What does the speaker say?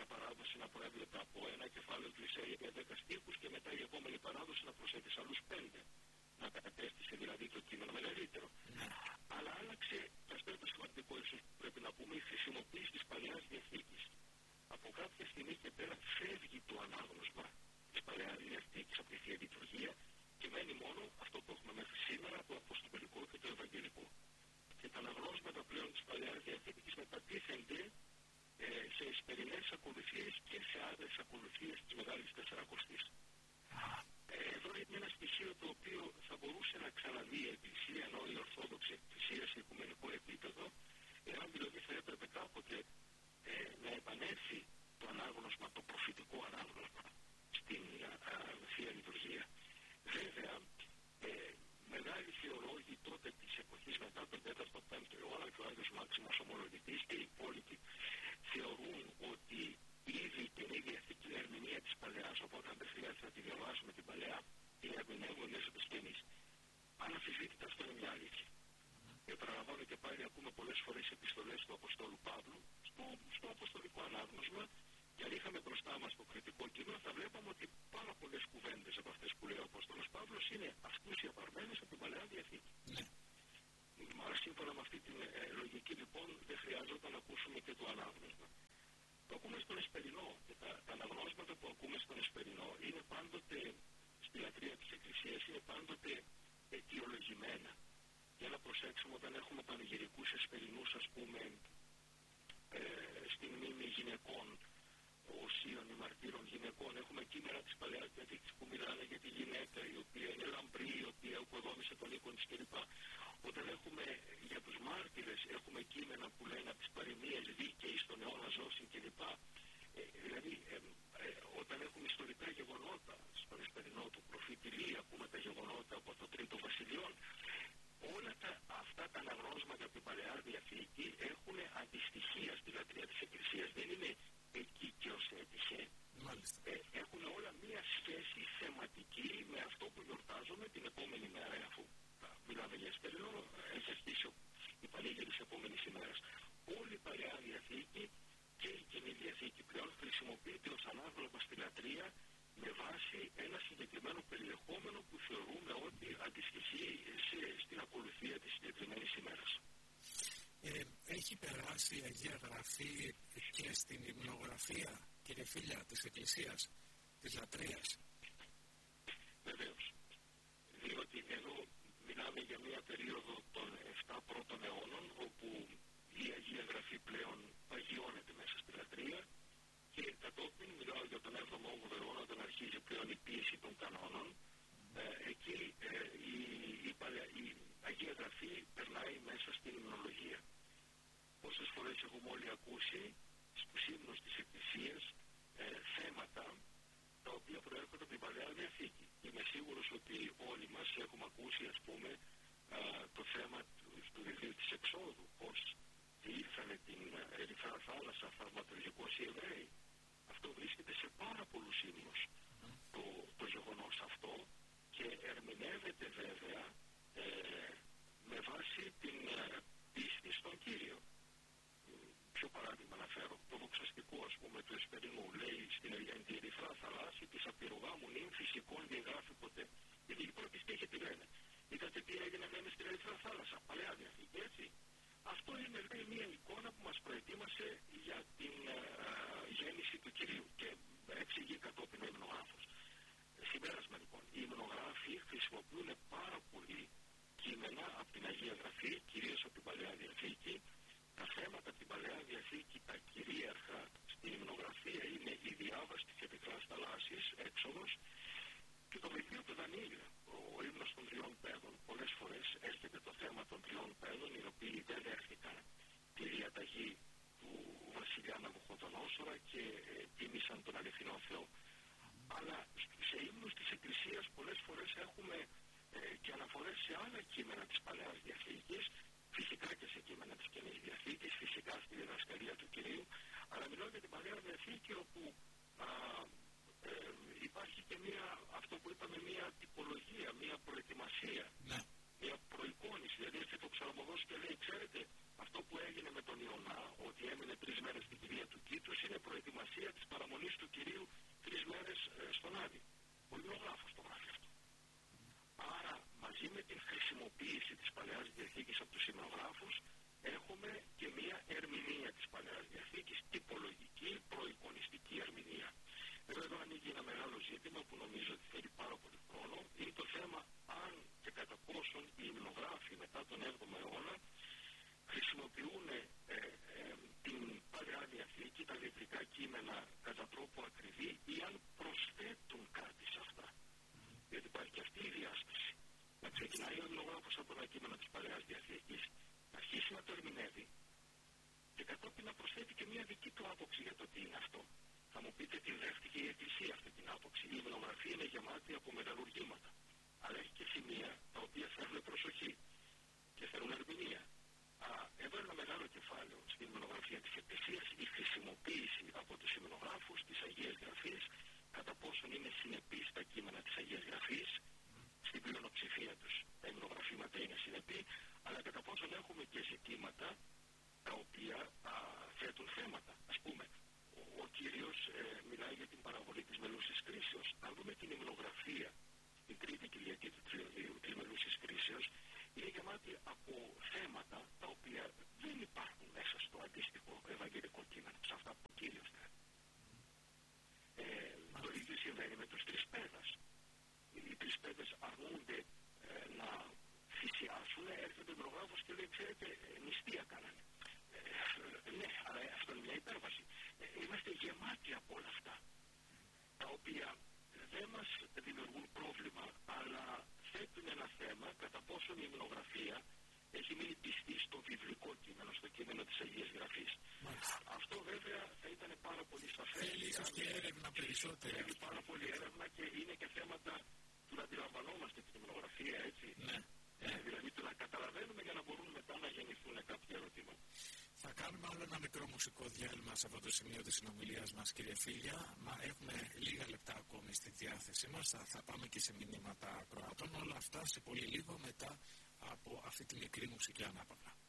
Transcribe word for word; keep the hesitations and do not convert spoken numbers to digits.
παράδοση να προέβλεπε από ένα κεφάλαιο του Ισαΐα για δέκα στίχους και μετά η επόμενη παράδοση να προσθέτει σε άλλους πέντε. Να κατέστησε δηλαδή το κείμενο μεγαλύτερο. Αλλά άλλαξε, και αυτό είναι το σημαντικό ίσως που πρέπει να πούμε, η χρησιμοποίηση της Παλαιάς Διαθήκης. Από κάποια στιγμή και πέρα φεύγει το ανάγνωσμα της Παλαιάς Διαθήκης από τη Θεία Λειτουργία και μένει μόνο αυτό που έχουμε μέχρι σήμερα, το Αποστολικό και το Ευαγγελικό. Και τα αναγνώσματα πλέον της Παλαιάς Διαθήκης μετατίθενται ε, σε εσπερινές ακολουθίες και σε άλλες ακολουθίες της Μεγάλης Τεσσαρακοστής. Ε, εδώ είναι ένα στοιχείο το οποίο θα μπορούσε να ξαναδεί η Εκκλησία, ενώ η Ορθόδοξη Εκκλησία σε οικουμενικό επίπεδο, εάν δηλαδή θα έπρεπε κάποτε ε, να επανέλθει το ανάγνωσμα, το προφητικό ανάγνωσμα στην Θεία Λειτουργία. Βέβαια, ε, μεγάλοι θεολόγοι τότε της εποχής μετά τον τέταρτο πέμπτο αιώνα και ο Άγιος Μάξιμος Ομολογητής και οι υπόλοιποι θεωρούν ότι ήδη την ίδια την ερμηνεία της Παλαιάς, οπότε αν δεν χρειάζεται να τη διαβάσουμε την Παλαιά, την ερμηνεύουμε μέσω της Καινής. Αναμφισβήτητα αυτό είναι μια αλήθεια. Και παραλαμβάνω και πάλι ακούμε πολλές φορές επιστολές του Αποστόλου Παύλου στο, στο αποστολικό ανάγνωσμα, και αν είχαμε μπροστά μας το κριτικό κείμενο, θα βλέπαμε ότι πάρα πολλές κουβέντες από αυτές που λέει ο Απόστολος Παύλος είναι αυτούσια παρμένες από την Παλαιά Διαθήκη. Άρα, σύμφωνα με αυτή τη ε, λογική, λοιπόν, δεν χρειάζεται να ακούσουμε και το ανάγνωσμα. Το ακούμε στον Εσπερινό, και τα, τα αναγνώσματα που ακούμε στον Εσπερινό είναι πάντοτε, στη λατρεία της Εκκλησίας, είναι πάντοτε αιτιολογημένα. Για να προσέξουμε, όταν έχουμε πανηγυρικούς Εσπερινούς, ας πούμε, ε, στην μνήμη γυναικών, οσίων ή μαρτύρων γυναικών, έχουμε κείμενα της Παλαιάς Διαθήκης που μιλάνε για τη γυναίκα η οποία είναι λαμπρή, η οποία οικοδόμησε τον οίκον της κλπ. Όταν έχουμε για τους μάρτυρες, έχουμε κείμενα που λένε από τις παροιμίες δίκαιοι στον αιώνα ζώσιν κλπ. Ε, δηλαδή, ε, ε, όταν έχουμε ιστορικά γεγονότα, στον Εσπερινό του προφήτη Ηλία, ακούμε τα γεγονότα από το Τρίτο Βασιλειών, όλα τα, αυτά τα αναγνώσματα από την Παλαιά Διαθήκη έχουν αντιστοιχεία στη λατρεία της Εκκλησίας. Δεν είναι εκεί και ως έτυχε. Ε, έχουν όλα μία σχέση θεματική με αυτό που γιορτάζουμε την επόμενη μέρα, αφού μιλάμε για Εσπερινό, έχει αρχίσει η πανήγυρη της επόμενης ημέρας. Όλη η Παλαιά Διαθήκη και η Καινή Διαθήκη πλέον χρησιμοποιείται ως ανάγνωσμα στη λατρεία με βάση ένα συγκεκριμένο περιεχόμενο που θεωρούμε ότι αντιστοιχεί σε, στην ακολουθία της συγκεκριμένης ημέρας. Ε, έχει περάσει η Αγία Γραφή και στην υμνογραφία, κύριε Φίλια, της Εκκλησίας, της λατρείας? Βεβαίως. Διότι εδώ μιλάμε για μια περίοδο των επτά πρώτων αιώνων, όπου η Αγία Γραφή πλέον παγιώνεται μέσα στη λατρεία, και κατόπιν μιλάω για τον έβδομο όγδοο αιώνα, όταν αρχίζει πλέον η πίεση των κανόνων. Ε, εκεί ε, η, η, η, η Αγία Γραφή περνάει μέσα στην υμνολογία. Πόσες φορές έχουμε όλοι ακούσει στους ύμνους της Εκκλησίας ε, θέματα τα οποία προέρχονται από την Παλαιά Διαθήκη. Είμαι σίγουρος ότι όλοι μας έχουμε ακούσει, ας πούμε, α, το θέμα του, του βιβλίου της Εξόδου, πως ήρθανε την Ερυθρά Θάλασσα θαυματουργικώς οι Εβραίοι. Αυτό βρίσκεται σε πάρα πολλούς ύμνους το, το γεγονός αυτό, και ερμηνεύεται βέβαια ε, με βάση την ε, πίστη στον Κύριο. Ποιο παράδειγμα να φέρω? Το δοξαστικό, ας πούμε, του Εσπερινού λέει στην Ερυθρά Θαλάσση της απειρογάμου νύμφη εικόν διαγράφει ποτέ. Γιατί οι πρώτοι στίχοι τι λένε? Είδατε τι έγινε μέσα στην Ερυθρά Θάλασσα, Παλαιά Διαθήκη, έτσι. Αυτό είναι, λέει, μια εικόνα που μας προετοίμασε για την θέτει και μια δική του άποψη για το τι είναι αυτό. Θα μου πείτε τι δέχτηκε η Εκκλησία αυτή την άποψη. Η υμνογραφία είναι γεμάτη από μεγαλουργήματα. Αλλά έχει και σημεία τα οποία θέλουν προσοχή και θέλουν ερμηνεία. Α, εδώ ένα μεγάλο κεφάλαιο στην υμνογραφία της Εκκλησίας, η χρησιμοποίηση από τους υμνογράφους της Αγίας Γραφής, κατά πόσον είναι συνεπείς τα κείμενα της Αγίας Γραφής, στην πλειοψηφία τους τα υμνογραφήματα είναι συνεπή, αλλά κατά πόσον έχουμε και ζητήματα τα οποία α, θέτουν θέματα. Ας πούμε, ο, ο Κύριος ε, μιλάει για την παραβολή της μελούσης κρίσεως. Αν δούμε την υμνογραφία, την τρίτη Κυριακή του Τριωδίου, της μελούσης κρίσεως, είναι γεμάτη από θέματα τα οποία δεν υπάρχουν μέσα στο αντίστοιχο ευαγγελικό κείμενο, σε αυτά που ο Κύριος λέει. Ε, το ίδιο συμβαίνει με τους τρεις πέδας. Οι τρεις πέδες αρνούνται ε, να θυσιάσουν, έρχεται ο υμνογράφος και λέει, ξέρετε, νηστεία κάνανε. Ε, ναι, αλλά αυτό είναι μια υπέρβαση. Ε, είμαστε γεμάτοι από όλα αυτά, τα οποία δεν μας δημιουργούν πρόβλημα, αλλά θέτουν ένα θέμα κατά πόσο η υμνογραφία έχει μείνει πιστή στο βιβλικό κείμενο, στο κείμενο της Αγίας Γραφής. Μάλιστα. Αυτό βέβαια θα ήταν πάρα πολύ σαφές. Θέλει ίσως και έρευνα περισσότερη. Θέλει πάρα πολύ έρευνα και είναι και θέματα του να αντιλαμβανόμαστε την υμνογραφία, έτσι. Ναι. Ε, δηλαδή του να καταλαβαίνουμε για να μπορούν μετά να γεννηθούν κάποια ερωτήματα. Θα κάνουμε άλλο ένα μικρό μουσικό διάλειμμα σε αυτό το σημείο της συνομιλίας μας, κύριε Φίλια. Μα έχουμε λίγα λεπτά ακόμη στη διάθεσή μας. Θα, θα πάμε και σε μηνύματα ακροατών. Όλα αυτά σε πολύ λίγο μετά από αυτή τη μικρή μουσική ανάπαυλα.